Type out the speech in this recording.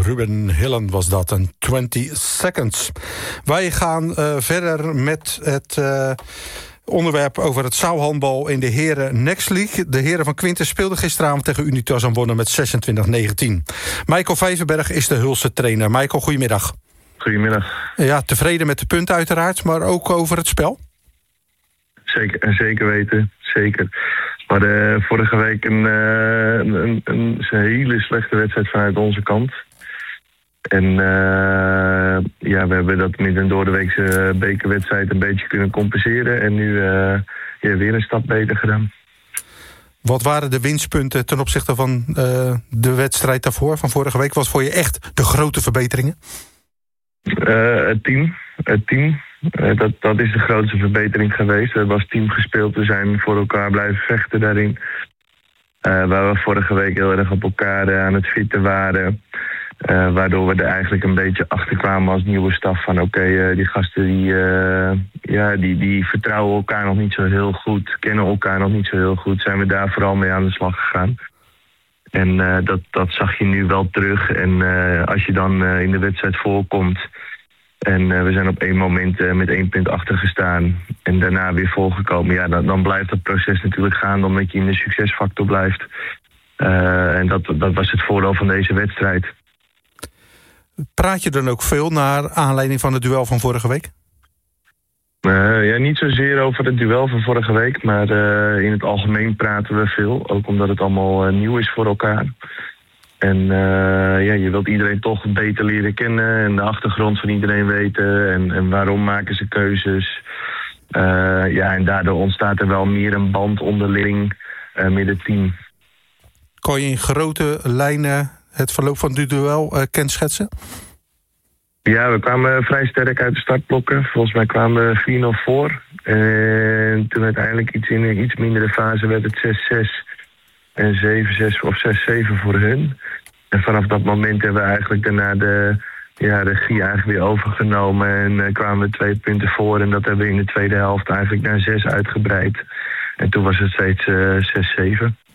Ruben Hillen was dat, een 20 Seconds. Wij gaan verder met het onderwerp over het zaalhandbal in de Heren Next League. De Heren van Quinten speelden gisteravond tegen Unitas en wonnen met 26-19. Michael Vijverberg is de Hulse trainer. Michael, goedemiddag. Goedemiddag. Ja, tevreden met de punten uiteraard, maar ook over het spel? Zeker weten, zeker. Maar vorige week een hele slechte wedstrijd vanuit onze kant. En we hebben dat midden door de weekse bekerwedstrijd een beetje kunnen compenseren. En nu weer een stap beter gedaan. Wat waren de winstpunten ten opzichte van de wedstrijd daarvoor, van vorige week? Wat vond je echt de grote verbeteringen? Het team. Dat is de grootste verbetering geweest. We hebben als team gespeeld. We zijn voor elkaar blijven vechten daarin. Waar we vorige week heel erg op elkaar aan het fitten waren. Waardoor we er eigenlijk een beetje achter kwamen als nieuwe staf. Van oké, die gasten die vertrouwen elkaar nog niet zo heel goed. Kennen elkaar nog niet zo heel goed. Zijn we daar vooral mee aan de slag gegaan. En dat zag je nu wel terug. En als je dan in de wedstrijd voorkomt. En we zijn op één moment met 1 punt achter gestaan. En daarna weer volgekomen. Ja, dan blijft dat proces natuurlijk gaan. Omdat je in de succesfactor blijft. En dat was het voordeel van deze wedstrijd. Praat je dan ook veel naar aanleiding van het duel van vorige week? Niet zozeer over het duel van vorige week. Maar in het algemeen praten we veel. Ook omdat het allemaal nieuw is voor elkaar. En je wilt iedereen toch beter leren kennen. En de achtergrond van iedereen weten. En waarom maken ze keuzes. En daardoor ontstaat er wel meer een band onderling met het team. Kon je in grote lijnen het verloop van dit duel kenschetsen? Ja, we kwamen vrij sterk uit de startblokken. Volgens mij kwamen we 4-0 voor. En toen uiteindelijk in een iets mindere fase werd het 6-6 en 7-6 of 6-7 voor hun. En vanaf dat moment hebben we eigenlijk daarna de regie eigenlijk weer overgenomen. En kwamen we 2 punten voor. En dat hebben we in de tweede helft eigenlijk naar 6 uitgebreid. En toen was het steeds 6-7.